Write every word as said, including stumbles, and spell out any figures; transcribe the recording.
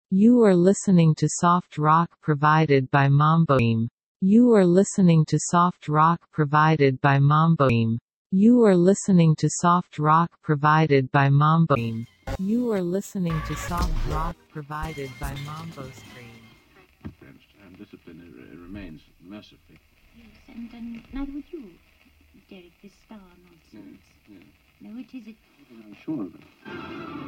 You are listening to soft rock provided by Mambo Team. You are listening to soft rock provided by Mambo Team. You are listening to soft rock provided by Mambo Team. You are listening to soft rock provided by Mambo Stream. And discipline it, it remains mercifully. Yes, and, and neither would you, Derek, this star nonsense. Yes, yes. No, it is. It... I'm sure of it.